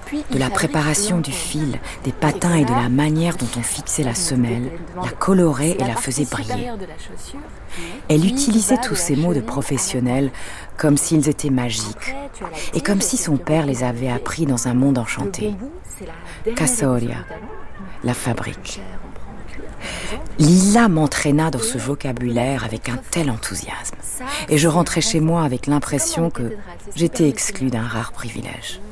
de la préparation du fil, des patins et de la manière dont on fixait la semelle, la colorait et la faisait briller. Elle utilisait tous ces mots de professionnels comme s'ils étaient magiques et comme si son père les avait appris dans un monde enchanté. Casoria, la fabrique. Lila m'entraîna dans ce vocabulaire avec un tel enthousiasme et je rentrais chez moi avec l'impression que j'étais exclue d'un rare privilège.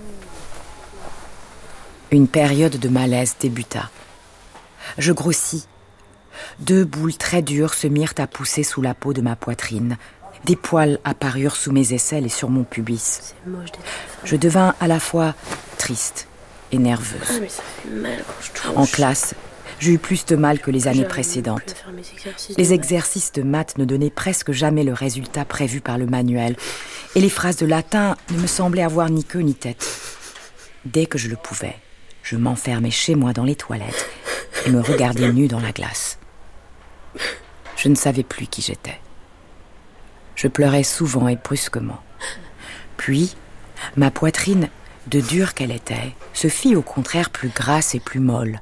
Une période de malaise débuta. Je grossis. 2 boules très dures se mirent à pousser sous la peau de ma poitrine. Des poils apparurent sous mes aisselles et sur mon pubis. Je devins à la fois triste et nerveuse. En classe, j'ai eu plus de mal que les années précédentes. Les exercices de maths ne donnaient presque jamais le résultat prévu par le manuel et les phrases de latin ne me semblaient avoir ni queue ni tête. Dès que je le pouvais, je m'enfermais chez moi dans les toilettes et me regardais nue dans la glace. Je ne savais plus qui j'étais. Je pleurais souvent et brusquement. Puis, ma poitrine, de dure qu'elle était, se fit au contraire plus grasse et plus molle.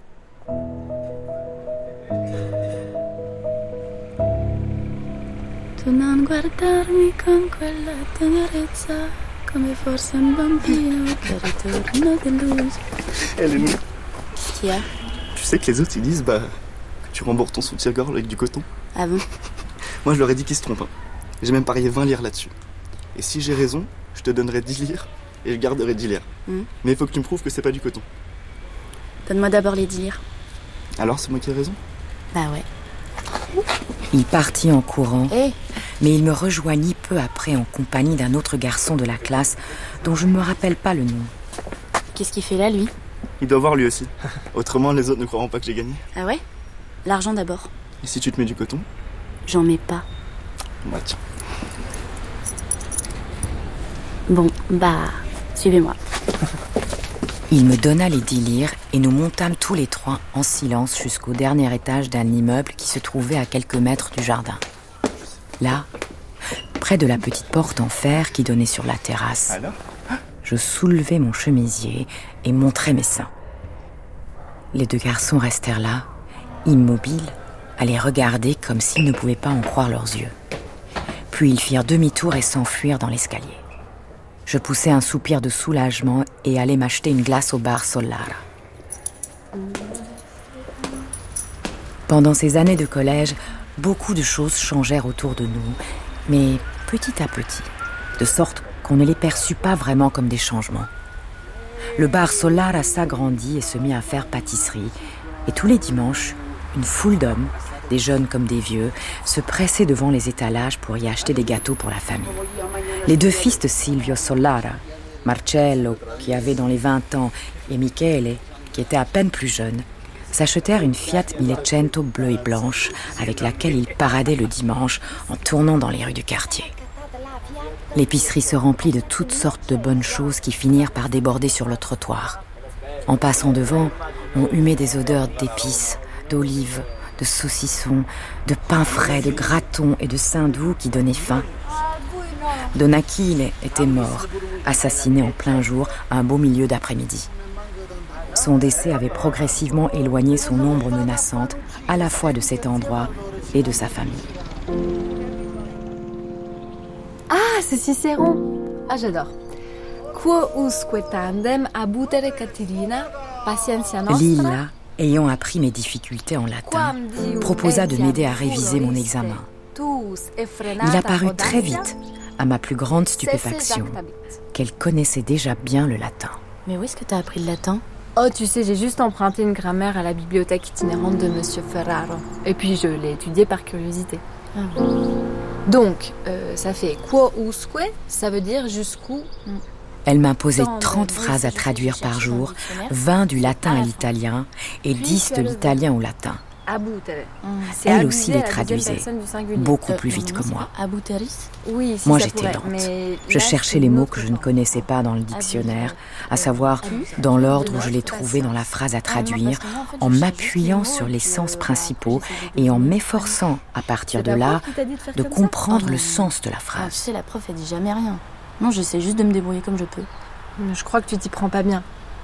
Tu non guardarmi con quella tenerezza come forse un bambino che ritorno deluso. Elle est nulle. Qu'est-ce qu'il y a? Tu sais que les autres ils disent que tu rembourres ton soutien-gorge avec du coton. Ah bon? Moi je leur ai dit qu'ils se trompent. J'ai même parié 20 lires là-dessus. Et si j'ai raison, je te donnerai 10 lires et je garderai 10 lires. Mais il faut que tu me prouves que c'est pas du coton. Donne-moi d'abord les 10 lires. Alors c'est moi qui ai raison? Bah ouais. Il partit en courant, mais il me rejoignit peu après en compagnie d'un autre garçon de la classe dont je ne me rappelle pas le nom. Qu'est-ce qu'il fait là, lui? Il doit voir lui aussi. Autrement, les autres ne croiront pas que j'ai gagné. Ah ouais? L'argent d'abord. Et si tu te mets du coton? J'en mets pas. Bah tiens. Bon, bah, suivez-moi. Il me donna les 10 lires et nous montâmes tous les 3 en silence jusqu'au dernier étage d'un immeuble qui se trouvait à quelques mètres du jardin. Là, près de la petite porte en fer qui donnait sur la terrasse, je soulevai mon chemisier et montrai mes seins. Les 2 garçons restèrent là, immobiles, à les regarder comme s'ils ne pouvaient pas en croire leurs yeux. Puis ils firent demi-tour et s'enfuirent dans l'escalier. Je poussai un soupir de soulagement et allai m'acheter une glace au bar Sollara. Pendant ces années de collège, beaucoup de choses changèrent autour de nous, mais petit à petit, de sorte qu'on ne les perçut pas vraiment comme des changements. Le bar Sollara s'agrandit et se mit à faire pâtisserie, et tous les dimanches, une foule d'hommes, des jeunes comme des vieux, se pressaient devant les étalages pour y acheter des gâteaux pour la famille. Les 2 fils de Silvio Sollara, Marcello, qui avait dans les 20 ans, et Michele, qui était à peine plus jeune, s'achetèrent une Fiat 1500 bleue et blanche avec laquelle ils paradaient le dimanche en tournant dans les rues du quartier. L'épicerie se remplit de toutes sortes de bonnes choses qui finirent par déborder sur le trottoir. En passant devant, on humait des odeurs d'épices, d'olives, de saucissons, de pain frais, de gratons et de saindoux qui donnaient faim. Don Achille était mort, assassiné en plein jour à un beau milieu d'après-midi. Son décès avait progressivement éloigné son ombre menaçante à la fois de cet endroit et de sa famille. Ah, c'est Cicéron! Ah, j'adore. Quo usque tandem abutere Catilina, patientia nostra. Lila, ayant appris mes difficultés en latin, proposa de m'aider à réviser mon examen. Il apparut très vite, à ma plus grande stupéfaction, qu'elle connaissait déjà bien le latin. Mais où est-ce que t'as appris le latin? Oh, tu sais, j'ai juste emprunté une grammaire à la bibliothèque itinérante de Monsieur Ferraro. Et puis je l'ai étudiée par curiosité. Ah bon. Donc, ça fait quo usque, ça veut dire jusqu'où. Elle m'imposait 30 phrases à traduire par jour, 20 du latin à l'italien et 10 de l'italien au latin. Elle aussi les traduisait, beaucoup plus vite que moi. Abuteris? Oui, si moi ça j'étais pourrait, lente. mais Je là, cherchais c'est les une mots autre que je ne chose. connaissais pas dans le dictionnaire, à savoir dans l'ordre où je les trouvais dans la phrase à traduire, en m'appuyant sur les sens principaux et en m'efforçant, à partir de là, de comprendre le sens de la Ah, tu phrase. sais, la prof, elle dit jamais rien. Non, j'essaie juste de me débrouiller comme je peux. Je crois que tu t'y prends pas bien.